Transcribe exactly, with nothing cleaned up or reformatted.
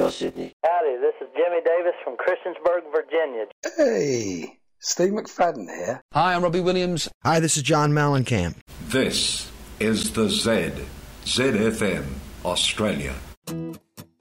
Hello, Sydney. Howdy, this is Jimmy Davis from Christiansburg, Virginia. Hey, Steve McFadden here. Hi, I'm Robbie Williams. Hi, this is John Mellencamp. This is the Z, Z F M, Australia.